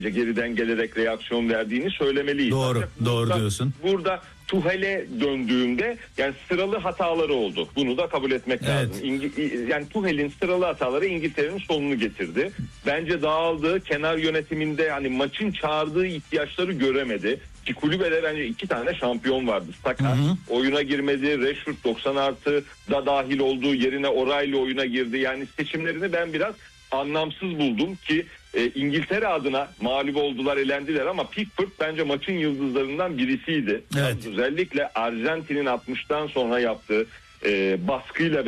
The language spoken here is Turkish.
geriden gelerek reaksiyon verdiğini söylemeliyiz. Doğru diyorsun. Burada Tuchel'e döndüğümde yani sıralı hataları oldu. Bunu da kabul etmek lazım. Yani Tuchel'in sıralı hataları İngiltere'nin sonunu getirdi. Bence dağıldı. Kenar yönetiminde hani maçın çağırdığı ihtiyaçları göremedi. Ki kulübede bence 2 tane şampiyon vardı. Saka oyuna girmedi. Rashford 90 artı da dahil olduğu yerine O'Reilly oyuna girdi. Yani seçimlerini ben biraz anlamsız buldum ki İngiltere adına mağlup oldular, elendiler ama Pickford bence maçın yıldızlarından birisiydi. Evet. Özellikle Arjantin'in 60'tan sonra yaptığı baskıyla